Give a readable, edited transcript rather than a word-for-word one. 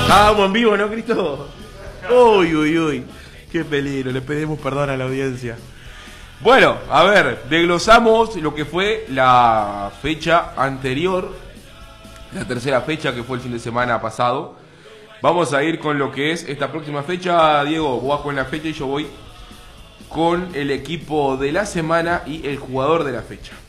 Estábamos en vivo, ¿no, Cristo? Uy, uy, uy. Qué peligro, le pedimos perdón a la audiencia. Bueno, a ver, desglosamos lo que fue la fecha anterior, la tercera fecha que fue el fin de semana pasado. Vamos a ir con lo que es esta próxima fecha. Diego, vos vas con la fecha y yo voy con el equipo de la semana y el jugador de la fecha.